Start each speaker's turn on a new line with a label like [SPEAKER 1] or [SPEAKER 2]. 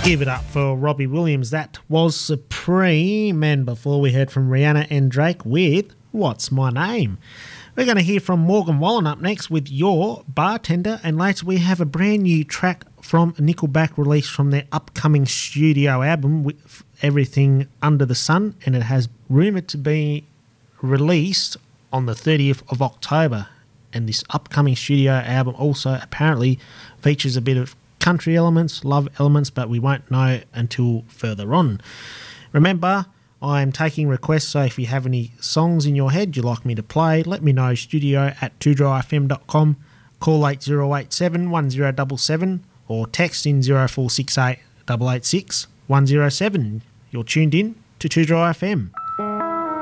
[SPEAKER 1] Give it up for Robbie Williams. That was Supreme. And before we heard from Rihanna and Drake with What's My Name? We're going to hear from Morgan Wallen up next with Your Bartender. And later we have a brand new track from Nickelback released from their upcoming studio album with Everything Under the Sun. And it has rumoured to be released on the 30th of October. And this upcoming studio album also apparently features a bit of country elements, love elements, but we won't know until further on. Remember, I'm taking requests, so if you have any songs in your head you'd like me to play, let me know. studio@2drfm.com, call 8087 1077 or text in 0468 886 107. You're tuned in to 2Dry FM.